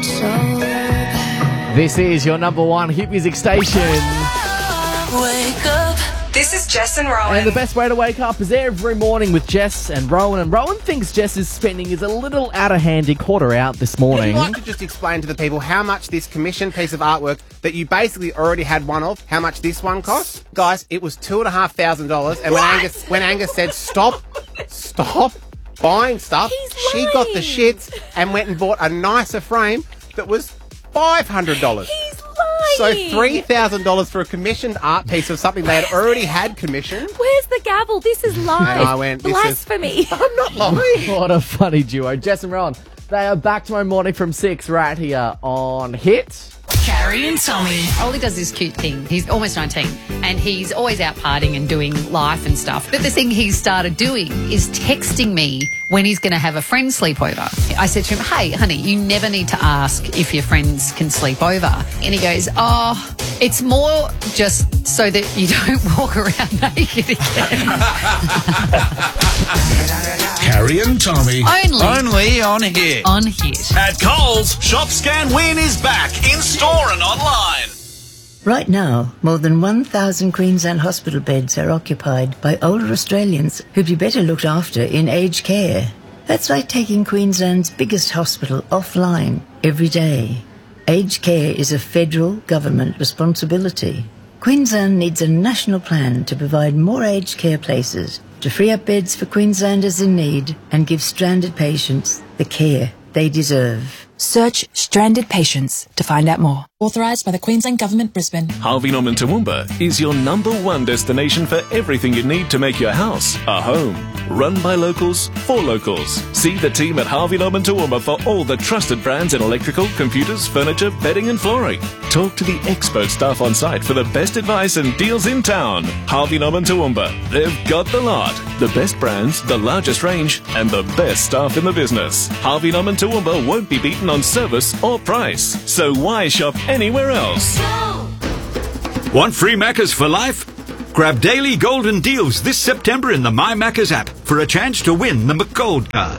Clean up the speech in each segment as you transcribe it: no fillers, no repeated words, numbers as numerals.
This is your number one hit music station. Wake up. This is Jess and Rowan. And the best way to wake up is every morning with Jess and Rowan. And Rowan thinks Jess's spending is a little out of hand. He caught her out this morning. I'd like to just explain to the people how much this commissioned piece of artwork that you basically already had one of, how much this one cost. Guys, it was $2,500. And when Angus said stop buying stuff, she got the shits and went and bought a nicer frame that was $500. So $3,000 for a commissioned art piece of something they had already had commissioned. Where's the gavel? This is live. And I went, blasphemy. I'm not lying. What a funny duo. Jess and Rowan, they are back tomorrow morning from 6 right here on Hit. Carrie and Tommy. Ollie does this cute thing. He's almost 19 and he's always out partying and doing life and stuff. But the thing he's started doing is texting me when he's going to have a friend sleepover. I said to him, hey, honey, you never need to ask if your friends can sleep over. And he goes, oh, it's more just so that you don't walk around naked again. Carrie and Tommy. Only on Hit. on Hit. At Coles, Shop Scan Win is back in store and online. Right now, more than 1,000 Queensland hospital beds are occupied by older Australians who'd be better looked after in aged care. That's like taking Queensland's biggest hospital offline every day. Aged care is a federal government responsibility. Queensland needs a national plan to provide more aged care places, to free up beds for Queenslanders in need and give stranded patients the care they deserve. Search stranded patients to find out more. Authorised by the Queensland Government, Brisbane. Harvey Norman Toowoomba is your number one destination for everything you need to make your house a home. Run by locals, for locals. See the team at Harvey Norman Toowoomba for all the trusted brands in electrical, computers, furniture, bedding and flooring. Talk to the expert staff on site for the best advice and deals in town. Harvey Norman Toowoomba. They've got the lot. The best brands, the largest range, and the best staff in the business. Harvey Norman Toowoomba won't be beaten on service or price. So why shop anywhere else? Want free Maccas for life? Grab daily golden deals this September in the My Maccas app for a chance to win the McGold card.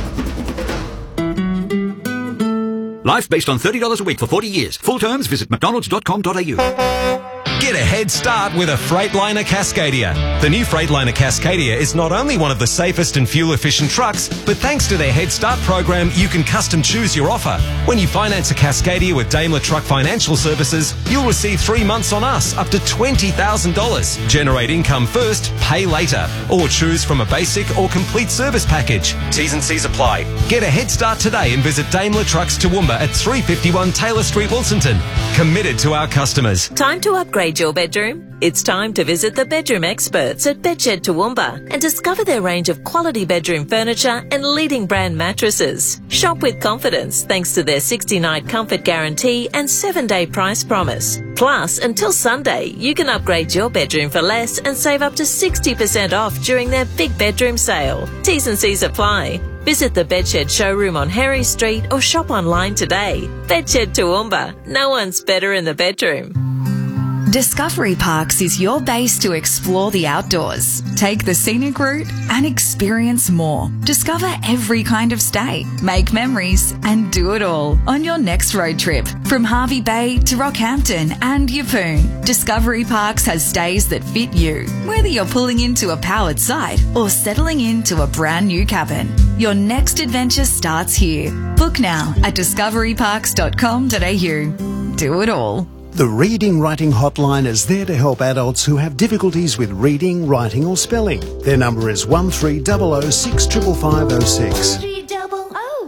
Life based on $30 a week for 40 years. Full terms, visit mcdonalds.com.au. Get a head start with a Freightliner Cascadia. The new Freightliner Cascadia is not only one of the safest and fuel-efficient trucks, but thanks to their Head Start program, you can custom choose your offer. When you finance a Cascadia with Daimler Truck Financial Services, you'll receive 3 months on us, up to $20,000. Generate income first, pay later. Or choose from a basic or complete service package. T's and C's apply. Get a head start today and visit Daimler Trucks Toowoomba at 351 Taylor Street, Wilsonton. Committed to our customers. Time to upgrade your bedroom? It's time to visit the bedroom experts at Bedshed Toowoomba and discover their range of quality bedroom furniture and leading brand mattresses. Shop with confidence thanks to their 60-night comfort guarantee and 7-day price promise. Plus, until Sunday, you can upgrade your bedroom for less and save up to 60% off during their big bedroom sale. T's and C's apply. Visit the Bedshed showroom on Harry Street or shop online today. Bedshed Toowoomba. No one's better in the bedroom. Discovery Parks is your base to explore the outdoors. Take the scenic route and experience more. Discover every kind of stay, make memories and do it all on your next road trip. From Hervey Bay to Rockhampton and Yeppoon, Discovery Parks has stays that fit you. Whether you're pulling into a powered site or settling into a brand new cabin, your next adventure starts here. Book now at discoveryparks.com.au. Do it all. The Reading Writing Hotline is there to help adults who have difficulties with reading, writing or spelling. Their number is 1300 65506. 1300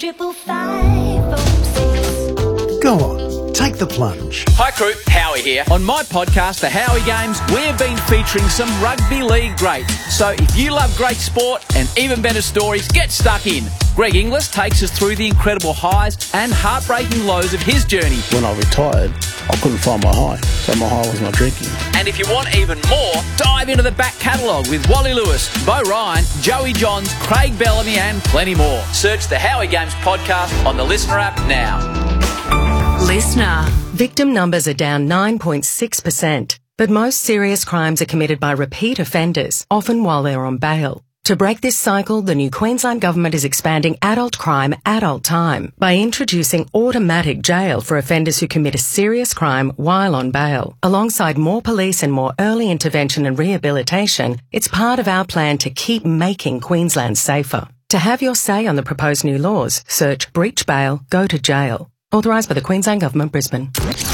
65506. Go on, take the plunge. Hi crew, Howie here. On my podcast, The Howie Games, we have been featuring some rugby league greats. So if you love great sport and even better stories, get stuck in. Greg Inglis takes us through the incredible highs and heartbreaking lows of his journey. When I retired, I couldn't find my high, so my high was not drinking. And if you want even more, dive into the back catalogue with Wally Lewis, Bo Ryan, Joey Johns, Craig Bellamy and plenty more. Search the Howie Games podcast on the Listener app now. Listener. Victim numbers are down 9.6%, but most serious crimes are committed by repeat offenders, often while they're on bail. To break this cycle, the new Queensland Government is expanding adult crime, adult time by introducing automatic jail for offenders who commit a serious crime while on bail. Alongside more police and more early intervention and rehabilitation, it's part of our plan to keep making Queensland safer. To have your say on the proposed new laws, search breach bail, go to jail. Authorised by the Queensland Government, Brisbane.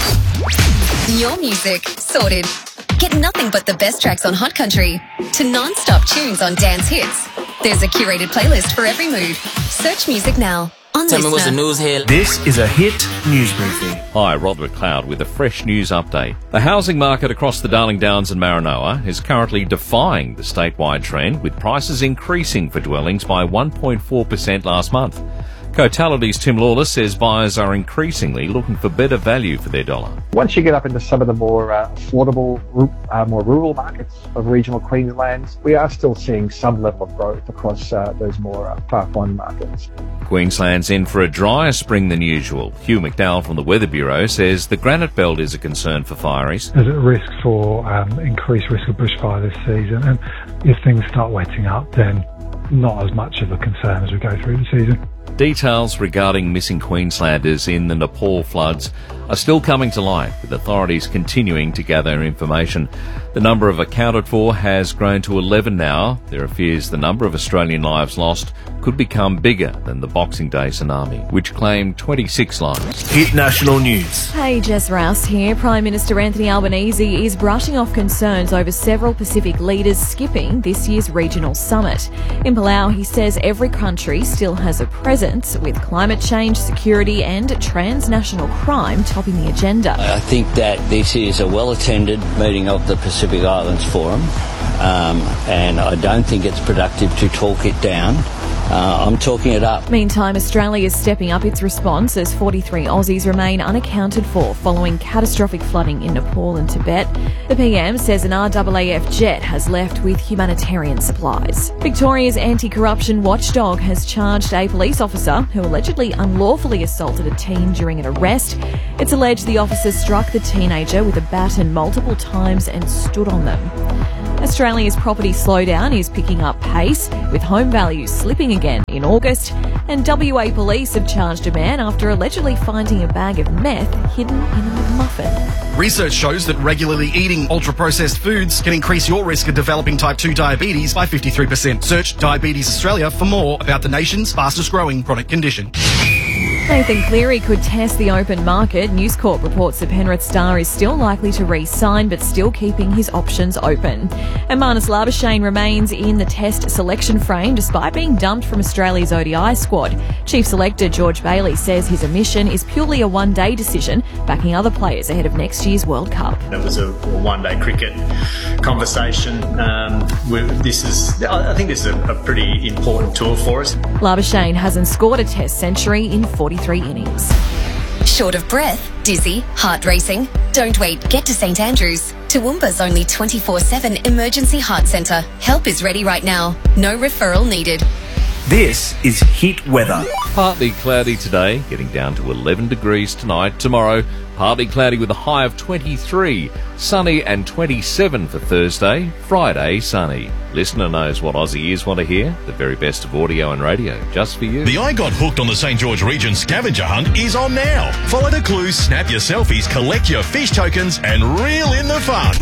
Your music sorted. Get nothing but the best tracks on Hot Country to non-stop tunes on dance hits. There's a curated playlist for every mood. Search music now on Tell me what's the news here. This is a hit news briefing. Hi, Rod McLeod with a fresh news update. The housing market across the Darling Downs and Maranoa is currently defying the statewide trend, with prices increasing for dwellings by 1.4% last month. Cotality's Tim Lawless says buyers are increasingly looking for better value for their dollar. Once you get up into some of the more affordable, more rural markets of regional Queensland, we are still seeing some level of growth across those more far-flung markets. Queensland's in for a drier spring than usual. Hugh McDowell from the Weather Bureau says the Granite Belt is a concern for fireys. There's a risk for increased risk of bushfire this season, and if things start wetting up, then not as much of a concern as we go through the season. Details regarding missing Queenslanders in the Nepal floods are still coming to light, with authorities continuing to gather information. The number of accounted for has grown to 11 now. There are fears the number of Australian lives lost could become bigger than the Boxing Day tsunami, which claimed 26 lives. Hit national news. Hey, Jess Rouse here. Prime Minister Anthony Albanese is brushing off concerns over several Pacific leaders skipping this year's regional summit. In Palau, he says every country still has a presence, with climate change, security and transnational crime topping the agenda. I think that this is a well-attended meeting of the Pacific Islands Forum, and I don't think it's productive to talk it down. I'm talking it up. Meantime, Australia is stepping up its response as 43 Aussies remain unaccounted for following catastrophic flooding in Nepal and Tibet. The PM says an RAAF jet has left with humanitarian supplies. Victoria's anti-corruption watchdog has charged a police officer who allegedly unlawfully assaulted a teen during an arrest. It's alleged the officer struck the teenager with a baton multiple times and stood on them. Australia's property slowdown is picking up pace, with home values slipping again in August, and WA police have charged a man after allegedly finding a bag of meth hidden in a muffin. Research shows that regularly eating ultra-processed foods can increase your risk of developing type 2 diabetes by 53%. Search Diabetes Australia for more about the nation's fastest-growing chronic condition. Nathan Cleary could test the open market. News Corp reports the Penrith star is still likely to re-sign, but still keeping his options open. And Marnus Labuschagne remains in the test selection frame despite being dumped from Australia's ODI squad. Chief Selector George Bailey says his omission is purely a one-day decision, backing other players ahead of next year's World Cup. It was a one-day cricket conversation. I think this is a pretty important tour for us. Labuschagne hasn't scored a test century in 43 innings. Short of breath, dizzy, heart racing? Don't wait, get to St Andrews. Toowoomba's only 24/7 emergency heart centre. Help is ready right now. No referral needed. This is Hit Weather. Partly cloudy today, getting down to 11 degrees tonight. Tomorrow, partly cloudy with a high of 23. Sunny and 27 for Thursday. Friday, sunny. Listener knows what Aussie ears want to hear. The very best of audio and radio, just for you. The I Got Hooked on the St George Region scavenger hunt is on now. Follow the clues, snap your selfies, collect your fish tokens, and reel in the fun.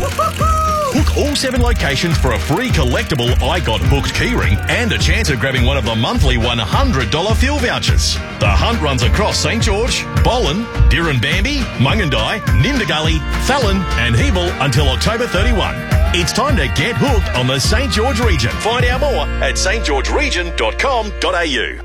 Hook all 7 locations for a free collectible I Got Hooked keyring and a chance of grabbing one of the monthly $100 fuel vouchers. The hunt runs across St George, Boland, Dirranbamby, Mungandai, Nimdagully, Fallon and Hebel until October 31. It's time to get hooked on the St George region. Find out more at stgeorgeregion.com.au.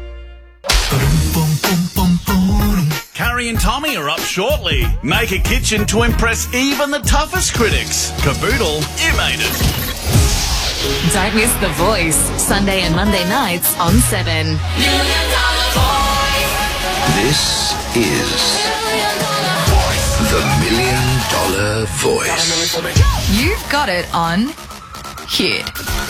Carrie and Tommy are up shortly. Make a kitchen to impress even the toughest critics. Caboodle, you made it. Don't miss The Voice, Sunday and Monday nights on 7. This is the $1 Million Voice. You've got it on Hit.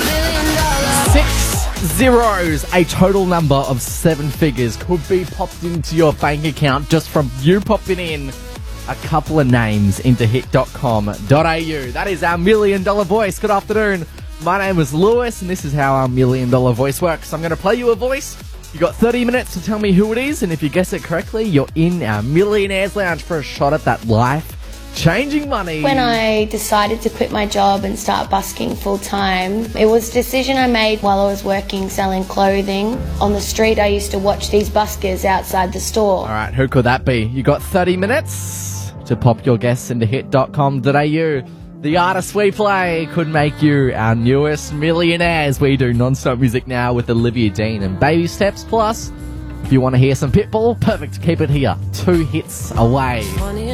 6 zeros, a total number of 7 figures, could be popped into your bank account just from you popping in a couple of names into hit.com.au. That is our $1 Million Voice. Good afternoon. My name is Lewis, and this is how our $1 Million Voice works. I'm going to play you a voice. You got 30 minutes to tell me who it is, and if you guess it correctly, you're in our Millionaires Lounge for a shot at that life-changing money. When I decided to quit my job and start busking full-time, it was a decision I made while I was working selling clothing. On the street, I used to watch these buskers outside the store. All right, who could that be? You got 30 minutes to pop your guess into hit.com.au. The artist we play could make you our newest millionaires. We do non-stop music now with Olivia Dean and Baby Steps. Plus, if you want to hear some Pitbull, perfect, keep it here. 2 hits away.